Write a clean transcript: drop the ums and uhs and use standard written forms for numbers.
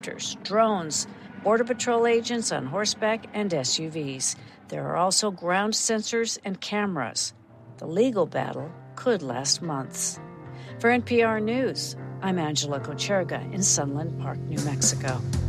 drones, Border Patrol agents on horseback, and SUVs. There are also ground sensors and cameras. The legal battle could last months. For NPR News, I'm Angela Kocherga in Sunland Park, New Mexico.